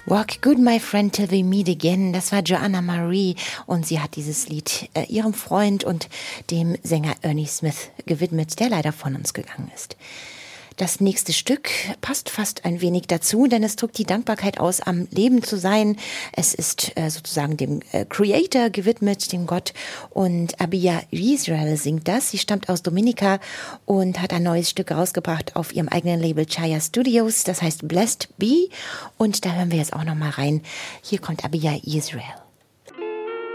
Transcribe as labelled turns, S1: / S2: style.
S1: Walk Good, My Friend, Till We Meet Again. Das war Joanna Marie und sie hat dieses Lied ihrem Freund und dem Sänger Ernie Smith gewidmet, der leider von uns gegangen ist. Das nächste Stück passt fast ein wenig dazu, denn es drückt die Dankbarkeit aus, am Leben zu sein. Es ist sozusagen dem Creator gewidmet, dem Gott. Und Abia Israel singt das. Sie stammt aus Dominica und hat ein neues Stück rausgebracht auf ihrem eigenen Label Chaya Studios. Das heißt Blessed Be. Und da hören wir jetzt auch noch mal rein. Hier kommt Abia Israel.